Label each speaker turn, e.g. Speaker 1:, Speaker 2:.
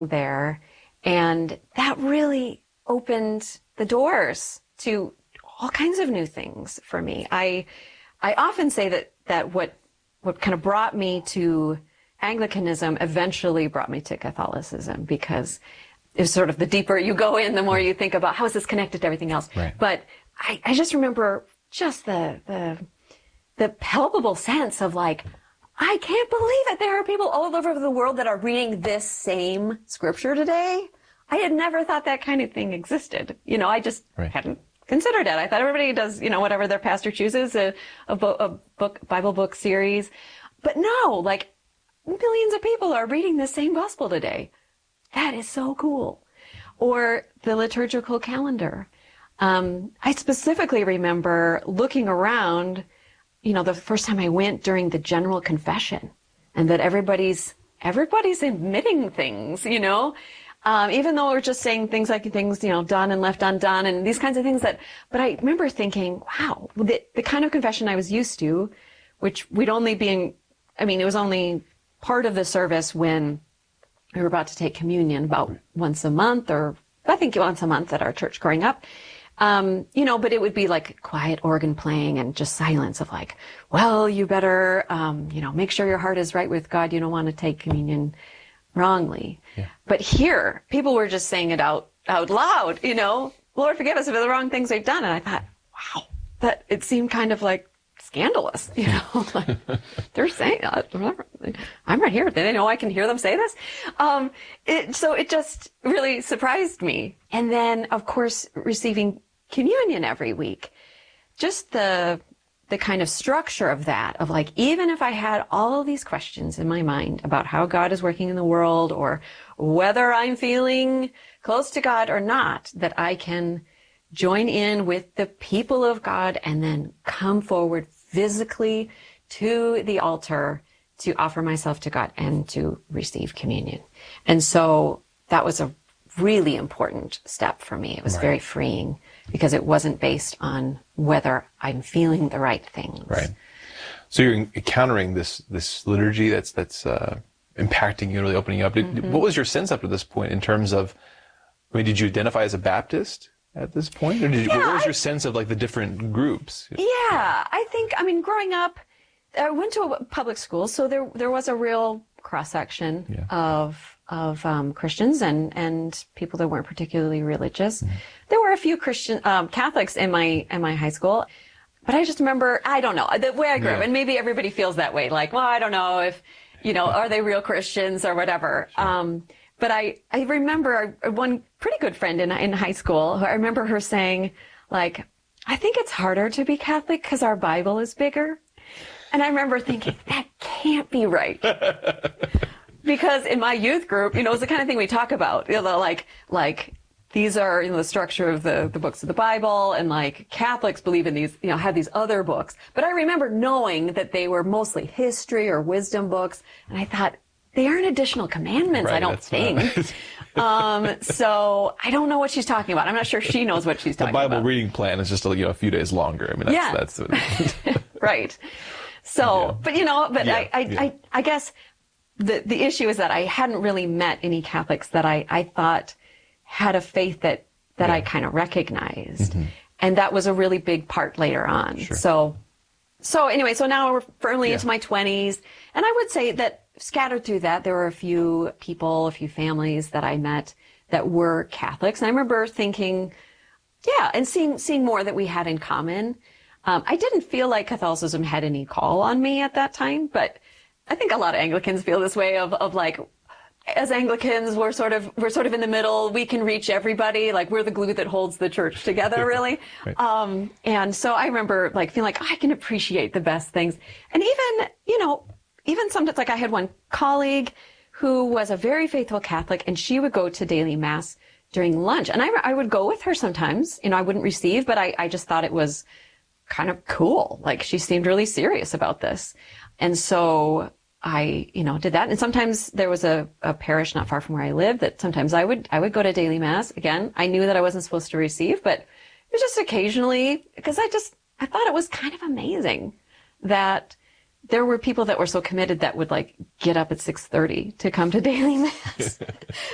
Speaker 1: there. And that really opened the doors to all kinds of new things for me. I often say that what kind of brought me to Anglicanism eventually brought me to Catholicism, because it's sort of the deeper you go in, the more you think about how is this connected to everything else.
Speaker 2: Right.
Speaker 1: But I just remember just the palpable sense of like, I can't believe it. There are people all over the world that are reading this same scripture today. I had never thought that kind of thing existed. I just hadn't considered it. I thought everybody does, whatever their pastor chooses, a Bible book series. But no, like millions of people are reading the same gospel today. That is so cool. Or the liturgical calendar. I specifically remember looking around, the first time I went during the general confession, and that everybody's admitting things, even though we're just saying things like done and left undone and these kinds of things but I remember thinking, wow, the kind of confession I was used to, which it was only part of the service when we were about to take communion about once a month, or I think once a month at our church growing up. But it would be like quiet organ playing and just silence of like, well, you better, make sure your heart is right with God. You don't want to take communion wrongly. Yeah. But here, people were just saying it out loud, Lord, forgive us for the wrong things we've done. And I thought, wow, that it seemed kind of like scandalous, like they're saying that. I'm right here. Do they know I can hear them say this? So it just really surprised me. And then, of course, receiving communion every week, just the kind of structure of that, of like, even if I had all of these questions in my mind about how God is working in the world, or whether I'm feeling close to God or not, that I can join in with the people of God and then come forward physically to the altar to offer myself to God and to receive communion. And so that was a really important step for me. It was very freeing, because it wasn't based on whether I'm feeling the right things.
Speaker 2: Right. So you're encountering this liturgy that's impacting you, really opening you up. What was your sense up to this point in terms of, did you identify as a Baptist at this point? Or what was your sense of like the different groups?
Speaker 1: Yeah, I think, growing up, I went to a public school, so there was a real cross-section of Christians and people that weren't particularly religious. Mm-hmm. There were a few Catholics in my high school, but I just remember, I don't know, the way I grew up, and maybe everybody feels that way, like, well, I don't know if, are they real Christians or whatever. Sure. But I remember one pretty good friend in high school, who I remember her saying, like, I think it's harder to be Catholic because our Bible is bigger. And I remember thinking, that can't be right. Because in my youth group, it's the kind of thing we talk about, like these are, the structure of the books of the Bible, and like Catholics believe in these, have these other books. But I remember knowing that they were mostly history or wisdom books. And I thought, they aren't additional commandments, I don't think. So I don't know what she's talking about. I'm not sure she knows what she's talking about.
Speaker 2: The Bible reading plan is just a few days longer. That's
Speaker 1: right. So, but I guess the issue is that I hadn't really met any Catholics that I thought had a faith that I kind of recognized. Mm-hmm. And that was a really big part later on. Sure. So anyway, so now we're firmly into my 20s. And I would say that scattered through that, there were a few people, a few families that I met that were Catholics. And I remember thinking, and seeing more that we had in common. I didn't feel like Catholicism had any call on me at that time, but I think a lot of Anglicans feel this way of like, as Anglicans, we're sort of in the middle. We can reach everybody. Like, we're the glue that holds the church together, really. Right. And so I remember like feeling like I can appreciate the best things. And even sometimes, like, I had one colleague who was a very faithful Catholic, and she would go to daily mass during lunch. And I would go with her sometimes. I wouldn't receive, but I just thought it was kind of cool. Like, she seemed really serious about this. And so I, did that. And sometimes there was a parish not far from where I lived that sometimes I would go to daily mass. Again, I knew that I wasn't supposed to receive, but it was just occasionally, because I thought it was kind of amazing that there were people that were so committed that would like get up at 6:30 to come to daily mass.